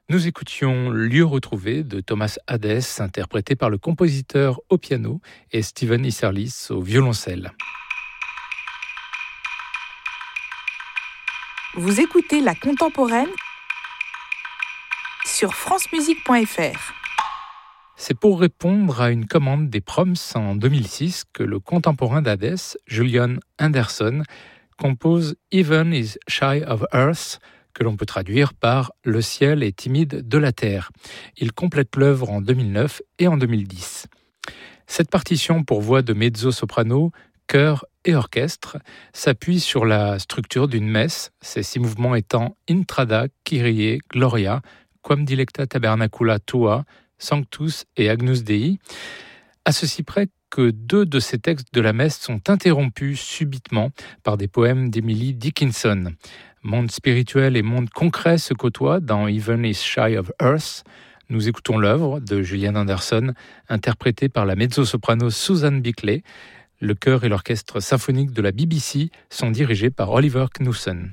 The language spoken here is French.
Nous écoutions Lieu retrouvé de Thomas Hadès, interprété par le compositeur au piano et Steven Isserlis au violoncelle. Vous écoutez La Contemporaine sur francemusique.fr. C'est pour répondre à une commande des Proms en 2006 que le contemporain d'Hadès, Julian Anderson, compose Heaven is Shy of Earth, que l'on peut traduire par « Le ciel est timide de la terre ». Il complète l'œuvre en 2009 et en 2010. Cette partition pour voix de mezzo-soprano, chœur et orchestre s'appuie sur la structure d'une messe, ces 6 mouvements étant Intrada, Kyrie, Gloria, Quam dilecta tabernacula tua, Sanctus et Agnus Dei, à ceci près que 2 de ces textes de la messe sont interrompus subitement par des poèmes d'Emily Dickinson. Monde spirituel et monde concret se côtoient dans Heaven is Shy of Earth. Nous écoutons l'œuvre de Julian Anderson, interprétée par la mezzo-soprano Susan Bickley. Le chœur et l'orchestre symphonique de la BBC sont dirigés par Oliver Knussen.